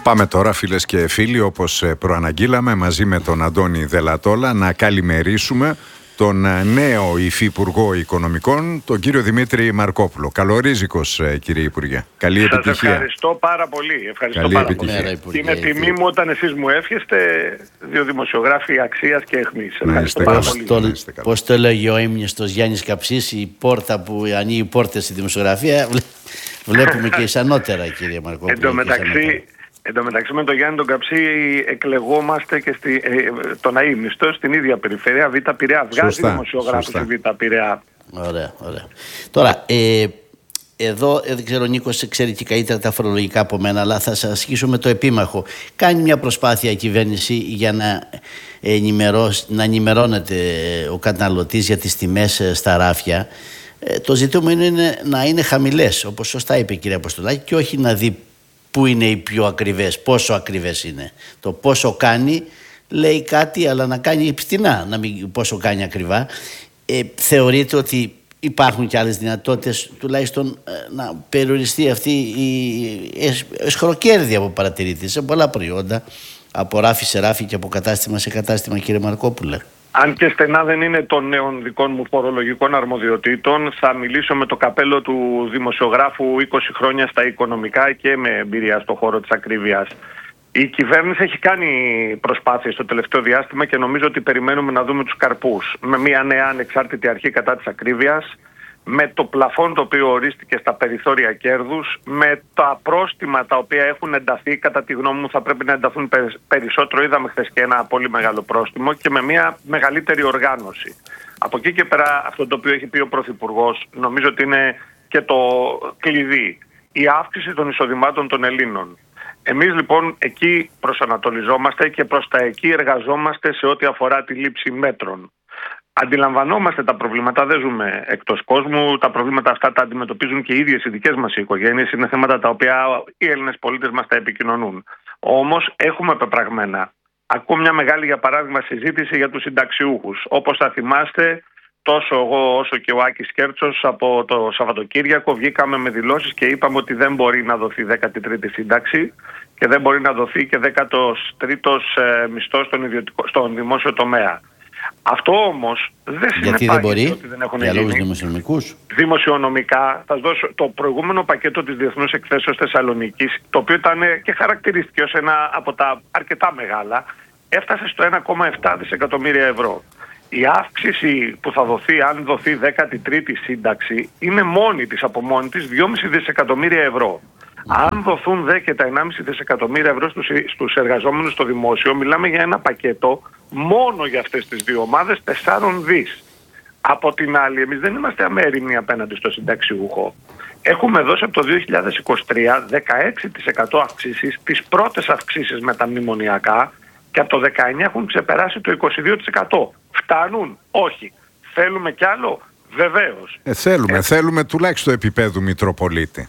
Πάμε τώρα, φίλες και φίλοι, όπως προαναγγείλαμε, μαζί με τον Αντώνη Δελατόλα να καλημερίσουμε τον νέο Υφυπουργό Οικονομικών, τον κύριο Δημήτρη Μαρκόπουλο. Καλορίζικος, κύριε Υπουργέ. Καλή επιτυχία. Σας ευχαριστώ πάρα πολύ. Καλή επιτυχία. Πολύ. Είναι τιμή μου όταν εσείς μου εύχεστε, δύο δημοσιογράφοι αξίας και αιχμής. Ευχαριστώ πάρα πολύ. Πώς το έλεγε ο ύμνηστος Γιάννης Καψής, η πόρτα που ανοίγει πόρτες στη δημοσιογραφία, βλέπουμε και ισανότερα, κύριε Μαρκόπουλο. Εν τω μεταξύ με τον Γιάννη τον Καψή εκλεγόμαστε και τον αείμνηστο στην ίδια περιφέρεια, Β' Πειραιά. Βγάζει δημοσιογράφους στη Β' Πειραιά. Ωραία, ωραία. Τώρα, εδώ δεν ξέρω, ο Νίκος ξέρει και καλύτερα τα φορολογικά από μένα, αλλά θα σας ασκήσω με το επίμαχο. Κάνει μια προσπάθεια η κυβέρνηση για να ενημερώνεται ο καταναλωτής για τις τιμές στα ράφια. Το ζητούμενο είναι να είναι χαμηλές, όπως σωστά είπε η κυρία Αποστολάκη, και όχι να δει πού είναι οι πιο ακριβές, πόσο ακριβές είναι. Το πόσο κάνει λέει κάτι, αλλά να κάνει φτηνά, να μην πόσο κάνει ακριβά. Θεωρείτε ότι υπάρχουν και άλλες δυνατότητες, τουλάχιστον να περιοριστεί αυτή η εσχροκέρδεια που παρατηρείται σε πολλά προϊόντα, από ράφι σε ράφι και από κατάστημα σε κατάστημα, κύριε Μαρκόπουλε? Αν και στενά δεν είναι των νέων δικών μου φορολογικών αρμοδιοτήτων, θα μιλήσω με το καπέλο του δημοσιογράφου 20 χρόνια στα οικονομικά και με εμπειρία στον χώρο της ακρίβειας. Η κυβέρνηση έχει κάνει προσπάθειες στο τελευταίο διάστημα και νομίζω ότι περιμένουμε να δούμε τους καρπούς. Με μια νέα ανεξάρτητη αρχή κατά της ακρίβειας, με το πλαφόν το οποίο ορίστηκε στα περιθώρια κέρδους, με τα πρόστιμα τα οποία έχουν ενταθεί, κατά τη γνώμη μου θα πρέπει να ενταθούν περισσότερο, είδαμε χθες και ένα πολύ μεγάλο πρόστιμο, και με μια μεγαλύτερη οργάνωση. Από εκεί και πέρα, αυτό το οποίο έχει πει ο Πρωθυπουργός, νομίζω ότι είναι και το κλειδί, η αύξηση των εισοδημάτων των Ελλήνων. Εμείς λοιπόν εκεί προσανατολιζόμαστε και προς τα εκεί εργαζόμαστε σε ό,τι αφορά τη λήψη μέτρων. Αντιλαμβανόμαστε τα προβλήματα, δεν ζούμε εκτός κόσμου. Τα προβλήματα αυτά τα αντιμετωπίζουν και οι ίδιες οι δικές μας οικογένειες. Είναι θέματα τα οποία οι Έλληνες πολίτες μας τα επικοινωνούν. Όμως έχουμε πεπραγμένα. Ακούω μια μεγάλη, για παράδειγμα, συζήτηση για τους συνταξιούχους. Όπως θα θυμάστε, τόσο εγώ όσο και ο Άκης Κέρτσος από το Σαββατοκύριακο βγήκαμε με δηλώσεις και είπαμε ότι δεν μπορεί να δοθεί 13η σύνταξη και δεν μπορεί να δοθεί και 13ος μισθός στον δημόσιο τομέα. Αυτό όμως δεν συνεπάγεται ότι δεν έχουν γίνει. Δημοσιονομικά, θα σας δώσω το προηγούμενο πακέτο της Διεθνούς Εκθέσεως Θεσσαλονίκης, το οποίο ήταν και χαρακτηρίστηκε ως ένα από τα αρκετά μεγάλα, έφτασε στο 1,7 δισεκατομμύρια ευρώ. Η αύξηση που θα δοθεί, αν δοθεί 13η σύνταξη, είναι μόνη της από μόνη της 2,5 δισεκατομμύρια ευρώ. Αν δοθούν και τα 1,5 δισεκατομμύρια ευρώ στους εργαζόμενους στο δημόσιο, μιλάμε για ένα πακέτο μόνο για αυτές τις δύο ομάδες 4 δις. Από την άλλη, εμείς δεν είμαστε αμέριμνοι απέναντι στο συνταξιούχο. Έχουμε δώσει από το 2023 16% αυξήσεις, τις πρώτες αυξήσεις με τα μνημονιακά, και από το 19 έχουν ξεπεράσει το 22%. Φτάνουν? Όχι. Θέλουμε κι άλλο? Βεβαίως. Θέλουμε τουλάχιστον επίπεδου Μητροπολίτη.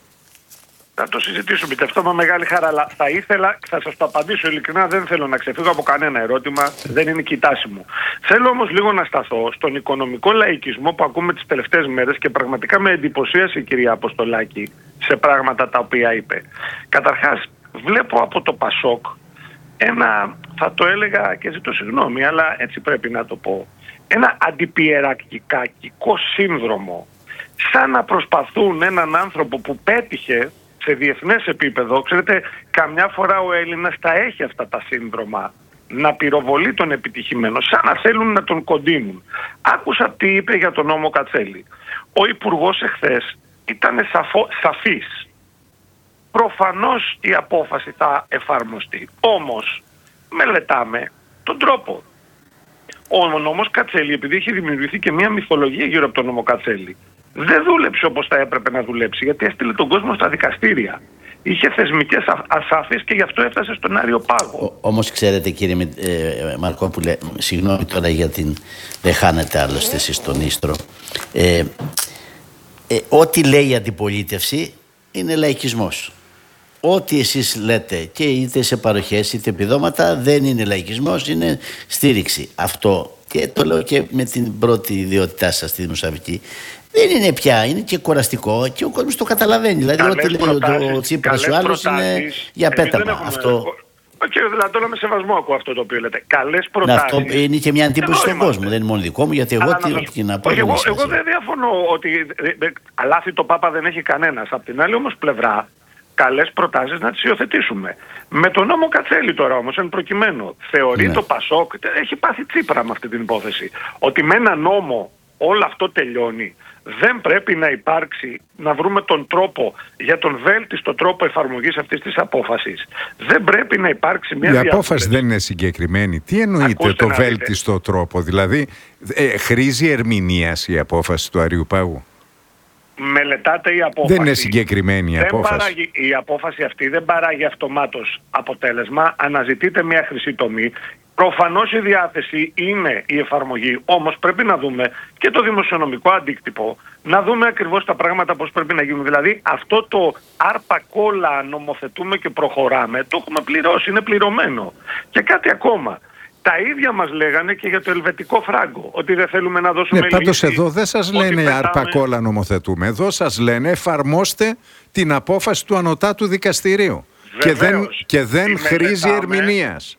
Θα το συζητήσουμε και αυτό με μεγάλη χαρά. Αλλά θα σας το απαντήσω ειλικρινά, δεν θέλω να ξεφύγω από κανένα ερώτημα, δεν είναι και η τάση μου. Θέλω όμως λίγο να σταθώ στον οικονομικό λαϊκισμό που ακούμε τις τελευταίες μέρες και πραγματικά με εντυπωσίασε η κυρία Αποστολάκη σε πράγματα τα οποία είπε. Καταρχάς, βλέπω από το Πασόκ ένα, θα το έλεγα και ζητώ συγγνώμη, αλλά έτσι πρέπει να το πω, ένα αντιπιεραρχικό σύνδρομο. Σαν να προσπαθούν έναν άνθρωπο που πέτυχε σε διεθνές επίπεδο, ξέρετε, καμιά φορά ο Έλληνας τα έχει αυτά τα σύνδρομα, να πυροβολεί τον επιτυχημένο, σαν να θέλουν να τον κοντίνουν. Άκουσα τι είπε για τον νόμο Κατσέλη. Ο Υπουργός εχθές ήταν σαφής. Προφανώς η απόφαση θα εφαρμοστεί. Όμως μελετάμε τον τρόπο. Ο νόμος Κατσέλη, επειδή έχει δημιουργηθεί και μια μυθολογία γύρω από τον νόμο Κατσέλη, δεν δούλεψε όπως θα έπρεπε να δουλέψει, γιατί έστειλε τον κόσμο στα δικαστήρια. Είχε θεσμικές ασάφειες και γι' αυτό έφτασε στον Άριο Πάγο. Όμως ξέρετε, κύριε Μαρκόπουλε, συγγνώμη τώρα για την... δεν χάνετε άλλωστε εσείς τον ίστρο. Ό,τι λέει η αντιπολίτευση είναι λαϊκισμός. Ό,τι εσείς λέτε, και είτε σε παροχές είτε επιδόματα, δεν είναι λαϊκισμός, είναι στήριξη. Αυτό, και το λέω και με την πρώτη ιδιότητά σας στη δημοσιογραφική, Δεν είναι πια, είναι και κουραστικό και ο κόσμος το καταλαβαίνει. Δηλαδή, ό,τι λέει ο Τσίπρας, ο άλλος είναι για πέταμα. Αυτό. Κύριε Δελατόλα, με σεβασμό ακούω αυτό το οποίο λέτε. Καλές προτάσεις. Αυτό είναι και μια εντύπωση στον κόσμο. Δεν είναι μόνο δικό μου, γιατί εγώ τι να πω. Εγώ δεν διαφωνώ ότι αλάθη το Πάπα δεν έχει κανένας. Απ' την άλλη όμως πλευρά, καλές προτάσεις να τις υιοθετήσουμε. Με τον νόμο Κατσέλη τώρα όμως, εν προκειμένου, θεωρεί το Πασόκ, έχει πάθει Τσίπρα με αυτή την υπόθεση, ότι με ένα νόμο όλο αυτό τελειώνει. Δεν πρέπει να υπάρξει, να βρούμε τον τρόπο για τον βέλτιστο τρόπο εφαρμογής αυτής της απόφασης. Δεν πρέπει να υπάρξει μια Η απόφαση δεν είναι συγκεκριμένη. Τι εννοείται το βέλτιστο τρόπο? Δηλαδή, χρήζει ερμηνείας η απόφαση του Αριού Πάγου? Μελετάτε η απόφαση. Δεν είναι συγκεκριμένη η απόφαση. Η απόφαση αυτή δεν παράγει αυτομάτως αποτέλεσμα. Αναζητείται μια χρυσή τομή. Προφανώς η διάθεση είναι η εφαρμογή, όμως πρέπει να δούμε και το δημοσιονομικό αντίκτυπο, να δούμε ακριβώς τα πράγματα πώς πρέπει να γίνουν. Δηλαδή αυτό το άρπα κόλλα νομοθετούμε και προχωράμε, το έχουμε πληρώσει, είναι πληρωμένο. Και κάτι ακόμα. Τα ίδια μας λέγανε και για το ελβετικό φράγκο, ότι δεν θέλουμε να δώσουμε λύση. Πάντως εδώ δεν σας λένε άρπα κόλλα νομοθετούμε, εδώ σας λένε εφαρμόστε την απόφαση του Ανωτάτου Δικαστηρίου. Βεβαίως, και δεν χρήζει ερμηνείας.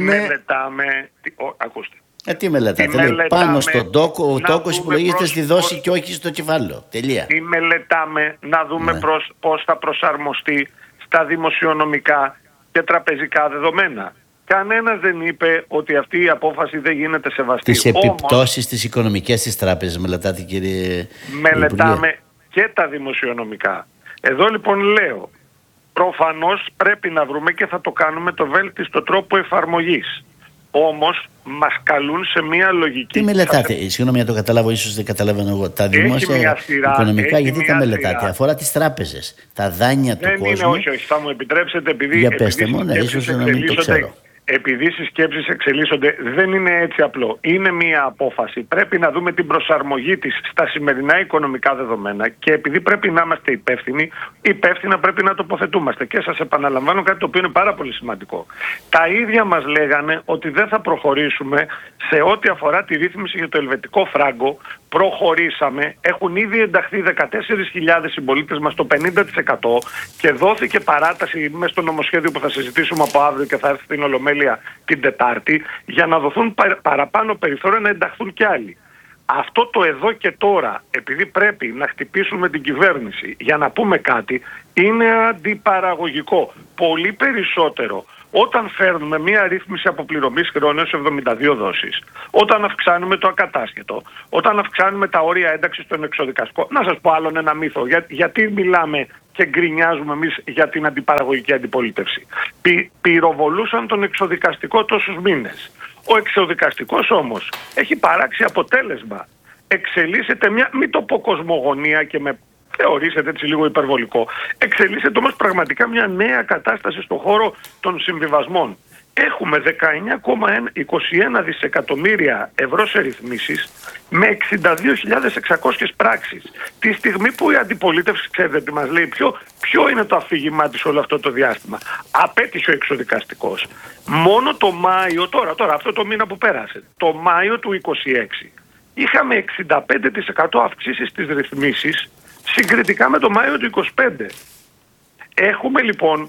Ακούστε. Τι μελετάτε? Πάνω στον τόκο, ο τόκος υπολογίζεται στη δόση και όχι στο κεφάλαιο. Τελεία. Τι μελετάμε, να δούμε πώς θα προσαρμοστεί στα δημοσιονομικά και τραπεζικά δεδομένα. Κανένας δεν είπε ότι αυτή η απόφαση δεν γίνεται σεβαστή. Τις επιπτώσεις της οικονομικές της τράπεζας μελετάτε, κύριε? Μελετάμε και τα δημοσιονομικά. Εδώ λοιπόν λέω, προφανώς πρέπει να βρούμε και θα το κάνουμε το βέλτιστο τρόπο εφαρμογής. Όμως μας καλούν σε μια λογική. Τι μελετάτε? Συγγνώμη να το καταλάβω, ίσως δεν καταλαβαίνω εγώ. Τα δημόσια οικονομικά, γιατί τα μελετάτε? Αφορά τις τράπεζες, τα δάνεια του κόσμου. Δεν είναι, όχι, θα μου επιτρέψετε, επειδή. Για πέστε μου, ίσως να μην το ξέρω. Επειδή οι σκέψεις εξελίσσονται, δεν είναι έτσι απλό. Είναι μία απόφαση. Πρέπει να δούμε την προσαρμογή της στα σημερινά οικονομικά δεδομένα και επειδή πρέπει να είμαστε υπεύθυνοι, υπεύθυνα πρέπει να τοποθετούμαστε. Και σας επαναλαμβάνω κάτι το οποίο είναι πάρα πολύ σημαντικό. Τα ίδια μας λέγανε ότι δεν θα προχωρήσουμε σε ό,τι αφορά τη ρύθμιση για το ελβετικό φράγκο. Προχωρήσαμε, έχουν ήδη ενταχθεί 14.000 συμπολίτες μας, το 50%, και δόθηκε παράταση μέσα στο νομοσχέδιο που θα συζητήσουμε από αύριο και θα έρθει στην Ολομέλεια την Τετάρτη, για να δοθούν παραπάνω περιθώρια να ενταχθούν κι άλλοι. Αυτό το εδώ και τώρα, επειδή πρέπει να χτυπήσουμε την κυβέρνηση για να πούμε κάτι, είναι αντιπαραγωγικό. Πολύ περισσότερο όταν φέρνουμε μία ρύθμιση αποπληρωμής χρεών έως 72 δόσεις, όταν αυξάνουμε το ακατάσχετο, όταν αυξάνουμε τα όρια ένταξης στον εξοδικαστικό. Να σας πω άλλον ένα μύθο. Γιατί μιλάμε και γκρινιάζουμε εμείς για την αντιπαραγωγική αντιπολίτευση? Πυροβολούσαν τον εξοδικαστικό τόσους μήνες. Ο εξοδικαστικός όμως έχει παράξει αποτέλεσμα. Εξελίσσεται μια, μην το πω κοσμογονία και με θεωρήσετε έτσι λίγο υπερβολικό, εξελίσσεται όμως πραγματικά μια νέα κατάσταση στον χώρο των συμβιβασμών. Έχουμε 19,21 δισεκατομμύρια ευρώ σε ρυθμίσεις με 62.600 πράξεις. Τη στιγμή που η αντιπολίτευση, ξέρετε τι μας λέει, ποιο είναι το αφήγημά της όλο αυτό το διάστημα? Απέτυχε ο εξοδικαστικός. Μόνο το Μάιο, τώρα αυτό το μήνα που πέρασε, το Μάιο του 26, είχαμε 65% αυξήσεις στις ρυθμίσεις συγκριτικά με το Μάιο του 25. Έχουμε λοιπόν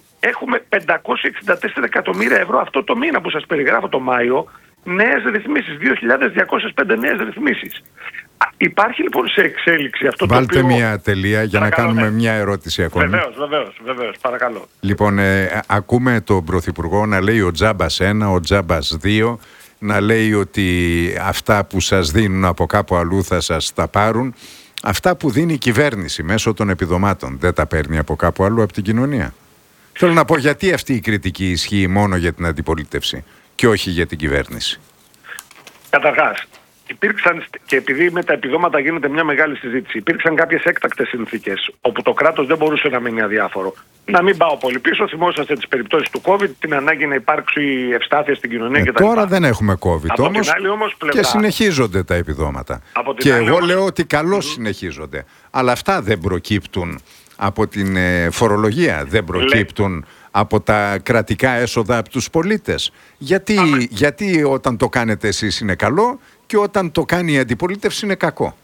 564 εκατομμύρια ευρώ αυτό το μήνα που σας περιγράφω το Μάιο, νέες ρυθμίσεις, 2.205 νέες ρυθμίσεις. Υπάρχει λοιπόν σε εξέλιξη αυτό. Βάλτε το οποίο... μια τελεία για να κάνουμε μια ερώτηση ακόμη. Βεβαίως, παρακαλώ. Λοιπόν, ακούμε τον Πρωθυπουργό να λέει ο Τζάμπας 1, ο Τζάμπας 2, να λέει ότι αυτά που σας δίνουν από κάπου αλλού θα σας τα πάρουν. Αυτά που δίνει η κυβέρνηση μέσω των επιδομάτων δεν τα παίρνει από κάπου αλλού, από την κοινωνία? Θέλω να πω, γιατί αυτή η κριτική ισχύει μόνο για την αντιπολίτευση και όχι για την κυβέρνηση? Καταρχάς, υπήρξαν, και επειδή με τα επιδόματα γίνεται μια μεγάλη συζήτηση, υπήρξαν κάποιες έκτακτες συνθήκες όπου το κράτος δεν μπορούσε να μείνει αδιάφορο. Να μην πάω πολύ πίσω, θυμόσαστε τις περιπτώσεις του COVID, την ανάγκη να υπάρξει ευστάθεια στην κοινωνία κτλ. Τώρα δεν έχουμε COVID όμως πλευρά, και συνεχίζονται τα επιδόματα. Και εγώ λέω ότι καλώς συνεχίζονται. Αλλά αυτά δεν προκύπτουν από την φορολογία, δεν προκύπτουν από τα κρατικά έσοδα από τους πολίτες. Γιατί όταν το κάνετε εσείς είναι καλό και όταν το κάνει η αντιπολίτευση είναι κακό?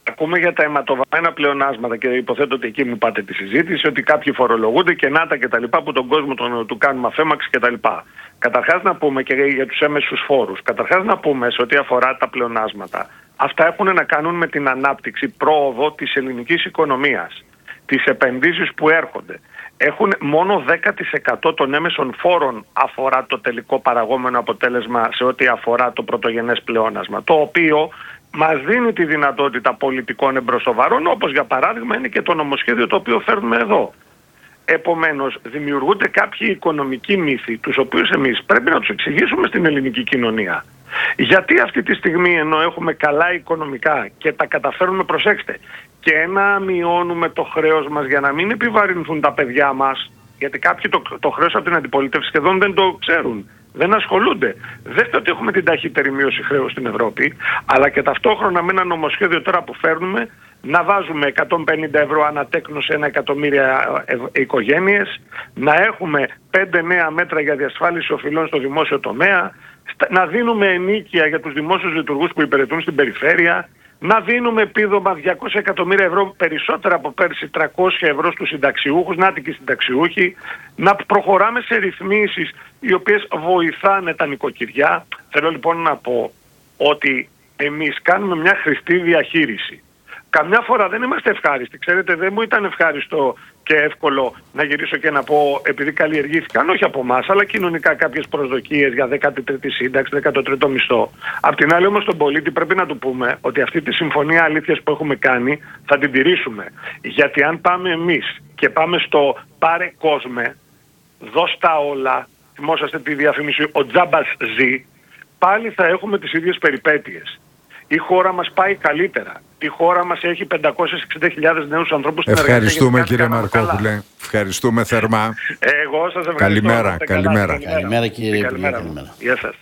Ακούμε για τα αιματοβαμμένα πλεονάσματα και υποθέτω ότι εκεί μου πάτε τη συζήτηση, ότι κάποιοι φορολογούνται και να τα κτλ. Που τον κόσμο του κάνουμε αφέμαξη κτλ. Καταρχάς να πούμε και για τους έμεσους φόρους. Καταρχάς να πούμε σε ό,τι αφορά τα πλεονάσματα. Αυτά έχουν να κάνουν με την ανάπτυξη, πρόοδο της ελληνικής οικονομίας. Τις επενδύσεις που έρχονται. Έχουν μόνο 10% των έμεσων φόρων αφορά το τελικό παραγόμενο αποτέλεσμα σε ό,τι αφορά το πρωτογενές πλεόνασμα. Το οποίο μας δίνει τη δυνατότητα πολιτικών εμπροσοβαρών, όπως για παράδειγμα είναι και το νομοσχέδιο το οποίο φέρνουμε εδώ. Επομένως, δημιουργούνται κάποιοι οικονομικοί μύθοι, τους οποίους εμείς πρέπει να τους εξηγήσουμε στην ελληνική κοινωνία. Γιατί αυτή τη στιγμή, ενώ έχουμε καλά οικονομικά και τα καταφέρουμε, προσέξτε, και να μειώνουμε το χρέος μας για να μην επιβαρυνθούν τα παιδιά μας, γιατί κάποιοι το χρέος από την αντιπολίτευση σχεδόν δεν το ξέρουν. Δεν ασχολούνται. Δέστε ότι έχουμε την ταχύτερη μείωση χρέους στην Ευρώπη, αλλά και ταυτόχρονα με ένα νομοσχέδιο τώρα που φέρνουμε να βάζουμε 150 ευρώ ανατέκνος σε 1 εκατομμύρια οικογένειες, να έχουμε 5 νέα μέτρα για διασφάλιση οφειλών στο δημόσιο τομέα, να δίνουμε ενίκεια για τους δημόσιους λειτουργούς που υπηρετούν στην περιφέρεια, να δίνουμε επίδομα 200 εκατομμύρια ευρώ περισσότερα από πέρσι, 300 ευρώ στους συνταξιούχους, νάτικοι συνταξιούχοι, να προχωράμε σε ρυθμίσεις οι οποίες βοηθάνε τα νοικοκυριά. Θέλω λοιπόν να πω ότι εμείς κάνουμε μια χρηστή διαχείριση. Καμιά φορά δεν είμαστε ευχάριστοι. Ξέρετε, δεν μου ήταν ευχάριστο και εύκολο να γυρίσω και να πω, επειδή καλλιεργήθηκαν όχι από εμάς, αλλά κοινωνικά κάποιες προσδοκίες για 13η σύνταξη, 13ο μισθό. Απ' την άλλη όμως τον πολίτη πρέπει να του πούμε ότι αυτή τη συμφωνία αλήθειας που έχουμε κάνει θα την τηρήσουμε. Γιατί αν πάμε εμείς και πάμε στο πάρε κόσμε, δώσ' τα όλα, θυμόσαστε τη διαφήμιση ο τζάμπας ζει, πάλι θα έχουμε τις ίδιες περιπέτειες. Η χώρα μας πάει καλύτερα. Η χώρα μας έχει 560.000 νέους ανθρώπους στην εργασία. Ευχαριστούμε κύριε Μαρκόπουλε. Ευχαριστούμε θερμά. Εγώ σας ευχαριστώ. Καλημέρα. Καλημέρα κύριε Υπουργέ. Γεια σας.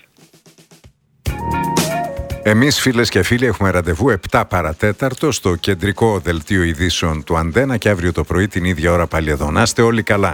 Εμείς φίλες και φίλοι έχουμε ραντεβού 7 παρατέταρτο στο κεντρικό δελτίο ειδήσεων του Αντένα και αύριο το πρωί την ίδια ώρα πάλι εδώ. Να είστε όλοι καλά.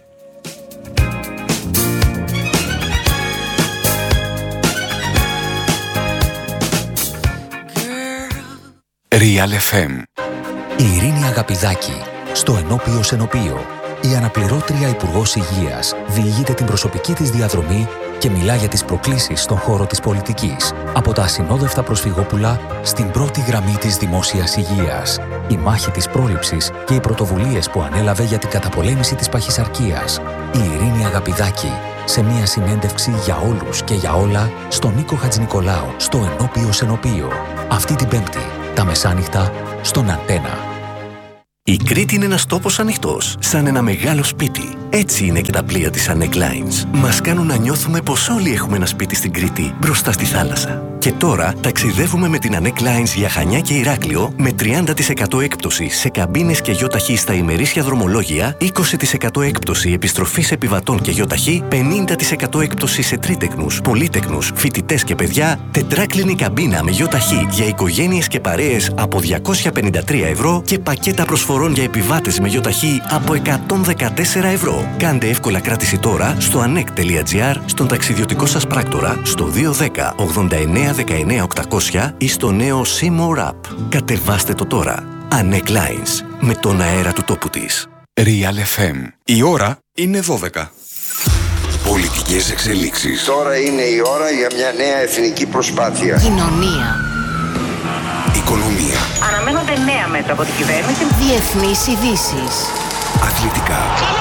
Real FM. Η Ειρήνη Αγαπηδάκη, στο Ενώπιο Σενοπείο. Η αναπληρώτρια Υπουργός Υγείας διηγείται την προσωπική της διαδρομή και μιλά για τις προκλήσεις στον χώρο της πολιτικής. Από τα ασυνόδευτα προσφυγόπουλα στην πρώτη γραμμή της δημόσιας υγείας. Η μάχη της πρόληψης και οι πρωτοβουλίες που ανέλαβε για την καταπολέμηση της παχυσαρκίας. Η Ειρήνη Αγαπηδάκη, σε μια συνέντευξη για όλους και για όλα στον Νίκο Χατζηνικολάου, στο Ενώπιο Σενοπείο. Αυτή την Πέμπτη, τα μεσάνυχτα, στον Αντένα. Η Κρήτη είναι ένας τόπος ανοιχτός, σαν ένα μεγάλο σπίτι. Έτσι είναι και τα πλοία της Anec Lines. Μας κάνουν να νιώθουμε πως όλοι έχουμε ένα σπίτι στην Κρήτη, μπροστά στη θάλασσα. Και τώρα ταξιδεύουμε με την Anec Lines για Χανιά και Ηράκλειο με 30% έκπτωση σε καμπίνες και γιοταχή στα ημερήσια δρομολόγια, 20% έκπτωση επιστροφής επιβατών και γιοταχή, 50% έκπτωση σε τρίτεκνους, πολύτεκνους, φοιτητές και παιδιά, τετράκλινη καμπίνα με γιοταχή για οικογένειες και παρέες από 253 ευρώ και πακέτα προσφορών για επιβάτες με γιοταχή από 114 ευρώ. Κάντε εύκολα κράτηση τώρα στο anec.gr, στον ταξιδιωτικό σας πράκτορα, στο 210 89 19 800 ή στο νέο C-More App. Κατεβάστε το τώρα. Anec Lines, με τον αέρα του τόπου της. Real FM. Η ώρα είναι 12. Πολιτικές εξελίξεις. Τώρα είναι η ώρα για μια νέα εθνική προσπάθεια. Κοινωνία. Οικονομία. Αναμένονται νέα μέτρα από την κυβέρνηση. Διεθνείς ειδήσεις. Αθλητικά.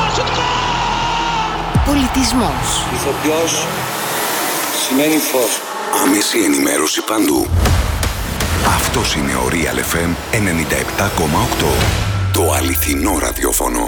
Πολιτισμός. Ηθοποιός σημαίνει φως. Άμεση ενημέρωση παντού. Αυτός είναι ο Real FM 97,8. Το αληθινό ραδιόφωνο.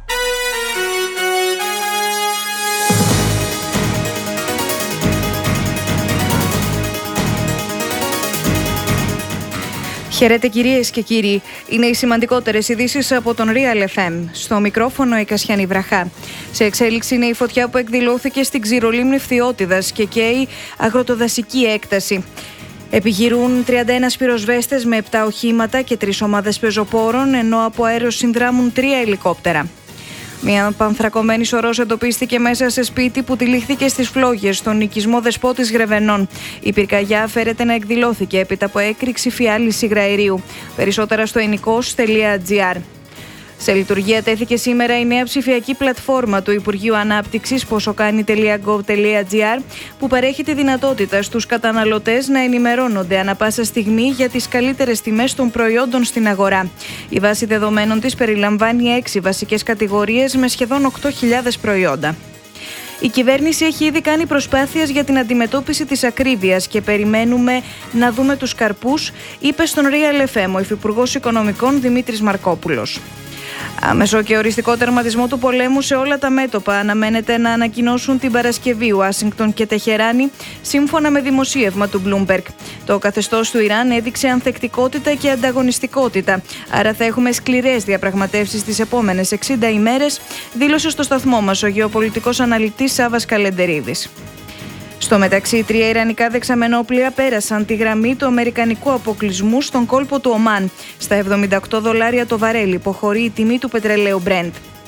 Χαίρετε κυρίες και κύριοι. Είναι οι σημαντικότερες ειδήσεις από τον Real FM. Στο μικρόφωνο η Κασιανή Βραχά. Σε εξέλιξη είναι η φωτιά που εκδηλώθηκε στην ξηρολίμνη Φθιώτιδας και καίει αγροτοδασική έκταση. Επιχειρούν 31 πυροσβέστες με 7 οχήματα και 3 ομάδες πεζοπόρων, ενώ από αέρος συνδράμουν 3 ελικόπτερα. Μια πανθρακωμένη σωρός εντοπίστηκε μέσα σε σπίτι που τυλίχθηκε στις Φλόγες, στον οικισμό Δεσπότης Γρεβενών. Η πυρκαγιά φέρεται να εκδηλώθηκε έπειτα από έκρηξη φιάλης υγραερίου. Περισσότερα στο enikos.gr. Σε λειτουργία τέθηκε σήμερα η νέα ψηφιακή πλατφόρμα του Υπουργείου Ανάπτυξης posokani.gov.gr που παρέχει τη δυνατότητα στους καταναλωτές να ενημερώνονται ανα πάσα στιγμή για τις καλύτερες τιμές των προϊόντων στην αγορά. Η βάση δεδομένων της περιλαμβάνει 6 βασικές κατηγορίες με σχεδόν 8.000 προϊόντα. Η κυβέρνηση έχει ήδη κάνει προσπάθειες για την αντιμετώπιση της ακρίβειας και περιμένουμε να δούμε τους καρπούς, είπε στον Real FM ο Υφυπουργός Οικονομικών Δημήτρης Μαρκόπουλος. Άμεσο και οριστικό τερματισμό του πολέμου σε όλα τα μέτωπα αναμένεται να ανακοινώσουν την Παρασκευή Ουάσιγκτον και Τεχεράνη, σύμφωνα με δημοσίευμα του Bloomberg. Το καθεστώς του Ιράν έδειξε ανθεκτικότητα και ανταγωνιστικότητα, άρα θα έχουμε σκληρές διαπραγματεύσεις τις επόμενες 60 ημέρες, δήλωσε στο σταθμό μας ο γεωπολιτικός αναλυτής Σάββας Καλεντερίδης. Στο μεταξύ, 3 ιρανικά δεξαμενόπλοια πέρασαν τη γραμμή του αμερικανικού αποκλεισμού στον κόλπο του Ομάν, στα $78 το βαρέλι, υποχωρεί η τιμή του πετρελαίου Brent.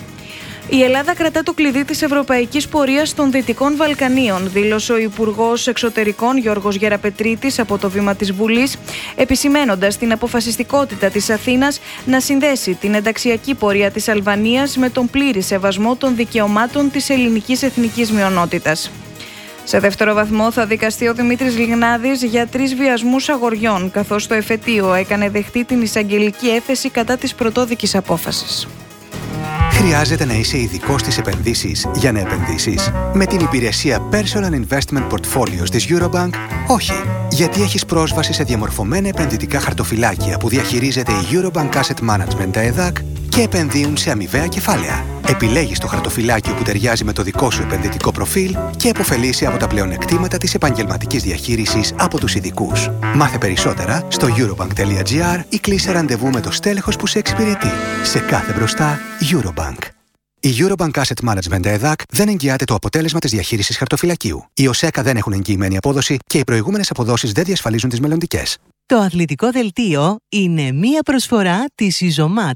Η Ελλάδα κρατά το κλειδί της ευρωπαϊκής πορείας των Δυτικών Βαλκανίων, δήλωσε ο Υπουργός Εξωτερικών Γιώργος Γεραπετρίτης από το βήμα της Βουλής, επισημένοντας την αποφασιστικότητα της Αθήνας να συνδέσει την ενταξιακή πορεία της Αλβανίας με τον πλήρη σεβασμό των δικαιωμάτων της ελληνικής εθνικής μειονότητας. Σε δεύτερο βαθμό θα δικαστεί ο Δημήτρης Λιγνάδης για 3 βιασμούς αγοριών, καθώς το εφετείο έκανε δεχτή την εισαγγελική έφεση κατά της πρωτόδικης απόφασης. Χρειάζεται να είσαι ειδικός στις επενδύσεις για να επενδύσεις? Με την υπηρεσία Personal Investment Portfolios της Eurobank, όχι. Γιατί έχεις πρόσβαση σε διαμορφωμένα επενδυτικά χαρτοφυλάκια που διαχειρίζεται η Eurobank Asset Management, τα ΕΔΑΚ, και επενδύουν σε αμοιβαία κεφάλαια. Επιλέγεις το χαρτοφυλάκιο που ταιριάζει με το δικό σου επενδυτικό προφίλ και επωφελείσαι από τα πλεονεκτήματα της επαγγελματικής διαχείρισης από τους ειδικούς. Μάθε περισσότερα στο eurobank.gr ή κλείσε ραντεβού με το στέλεχος που σε εξυπηρετεί. Σε κάθε μπροστά, Eurobank. Η Eurobank Asset Management ΕΔΑΚ δεν εγγυάται το αποτέλεσμα της διαχείρισης χαρτοφυλακίου. Οι ΟΣΕΚΑ δεν έχουν εγγυημένη απόδοση και οι προηγούμενες αποδόσεις δεν διασφαλίζουν τις μελλοντικές. Το αθλητικό δελτίο είναι μία προσφορά της Ιζωμάτ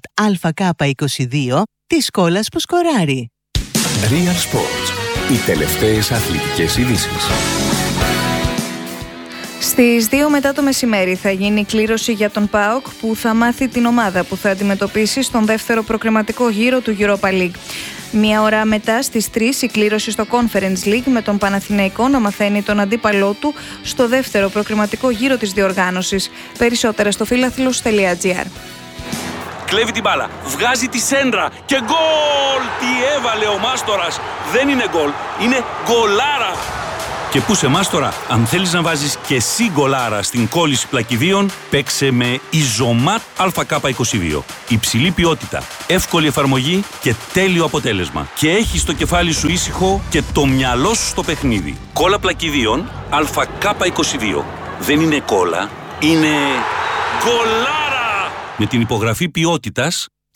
ΑΚ22 της κόλλας που σκοράρει. Real Sports. Οι τελευταίες αθλητικές ειδήσεις. Στις 2 μετά το μεσημέρι θα γίνει η κλήρωση για τον ΠΑΟΚ που θα μάθει την ομάδα που θα αντιμετωπίσει στον δεύτερο προκριματικό γύρο του Europa League. 1 ώρα μετά στις 3 η κλήρωση στο Conference League με τον Παναθηναϊκό να μαθαίνει τον αντίπαλό του στο δεύτερο προκριματικό γύρο της διοργάνωσης. Περισσότερα στο φιλαθλος.gr. Κλέβει την μπάλα, βγάζει τη σέντρα και γκολ! Τι έβαλε ο Μάστορας! Δεν είναι γκολ, είναι γκολάρα! Και πού σε Μάστορα, αν θέλεις να βάζεις και εσύ γκολάρα στην κόλληση πλακιδίων, παίξε με Ιζωμάτ ΑΚ22. Υψηλή ποιότητα, εύκολη εφαρμογή και τέλειο αποτέλεσμα. Και έχεις το κεφάλι σου ήσυχο και το μυαλό σου στο παιχνίδι. Κόλλα πλακιδίων ΑΚ22. Δεν είναι κόλλα, είναι γκολάρα! Με την υπογραφή ποιότητας